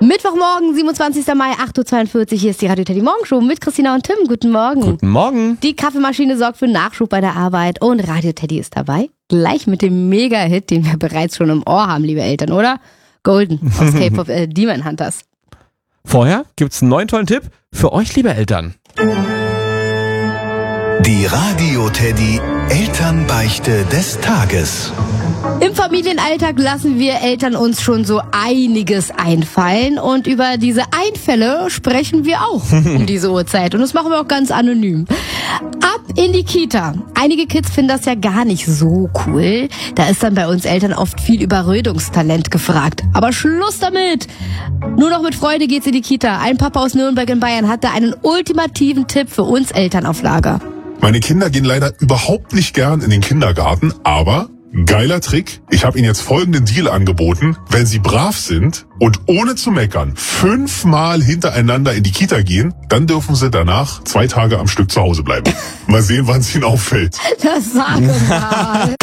Mittwochmorgen, 27. Mai, 8.42 Uhr. Hier ist die Radio Teddy Morgenshow mit Christina und Tim. Guten Morgen. Guten Morgen. Die Kaffeemaschine sorgt für Nachschub bei der Arbeit und Radio Teddy ist dabei. Gleich mit dem Mega-Hit, den wir bereits schon im Ohr haben, liebe Eltern, oder? Golden aus K-Pop Demon Hunters. Vorher gibt's einen neuen tollen Tipp für euch, liebe Eltern. Die Radio Teddy Elternbeichte des Tages. Im Familienalltag lassen wir Eltern uns schon so einiges einfallen und über diese Einfälle sprechen wir auch um diese Uhrzeit und das machen wir auch ganz anonym. Ab in die Kita. Einige Kids finden das ja gar nicht so cool. Da ist dann bei uns Eltern oft viel Überredungstalent gefragt. Aber Schluss damit! Nur noch mit Freude geht's in die Kita. Ein Papa aus Nürnberg in Bayern hat da einen ultimativen Tipp für uns Eltern auf Lager. Meine Kinder gehen leider überhaupt nicht gern in den Kindergarten, aber geiler Trick. Ich habe ihnen jetzt folgenden Deal angeboten. Wenn sie brav sind und ohne zu meckern 5-mal hintereinander in die Kita gehen, dann dürfen sie danach 2 Tage am Stück zu Hause bleiben. Mal sehen, wann es ihnen auffällt. Das sage mal.